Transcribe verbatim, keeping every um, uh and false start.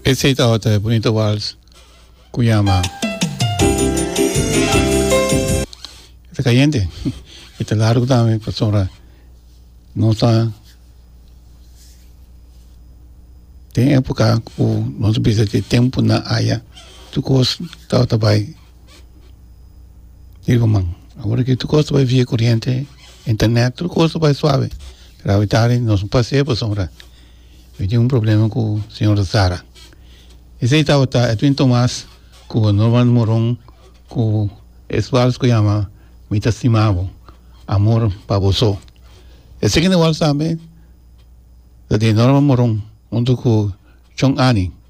Ese estaba de bonito vals, Cuyama. Está caliente. Está largo también, persona. No está. Tem época que não se precisa ter tempo na área. Tu gosta, tá, tá, vai. Digo, man, agora que tu gosta, vai via corrente, internet, tu gosta, vai suave. Gravidade, não se passeia, pessoa. Eu tinha um problema com a senhora Sara. Esse aí estava, tá, Edwin Tomás, com o Norman Moron, com esse vals que chama, me estimava, amor para você. Esse aqui não vals também, da de Norman Moron, junto com Chong Ani.